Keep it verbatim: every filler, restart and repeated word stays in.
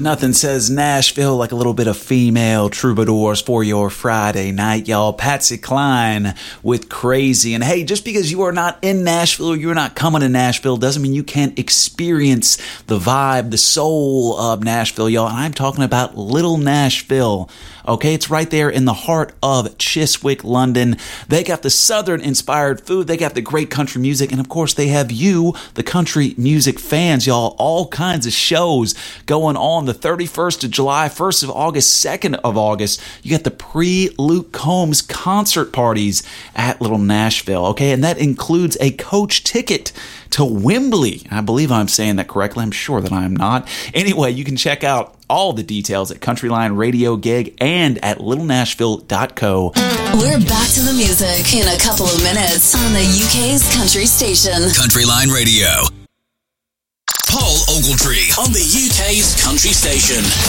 Nothing says Nashville like a little bit of female troubadours for your Friday night, y'all. Patsy Cline with Crazy. And hey, just because you are not in Nashville or you're not coming to Nashville doesn't mean you can't experience the vibe, the soul of Nashville, y'all. And I'm talking about Little Nashville. Okay, it's right there in the heart of Chiswick, London. They got the Southern-inspired food. They got the great country music. And, of course, they have you, the country music fans, y'all. All kinds of shows going on the thirty-first of July, first of August, second of August. You got the pre-Luke Combs concert parties at Little Nashville, okay? And that includes a coach ticket to Wembley. I believe I'm saying that correctly. I'm sure that I'm not. Anyway, you can check out all the details at Countryline Radio Gig and at little nashville dot co. We're back to the music in a couple of minutes on the U K's country station. Countryline Radio. Paul Ogletree on the U K's country station.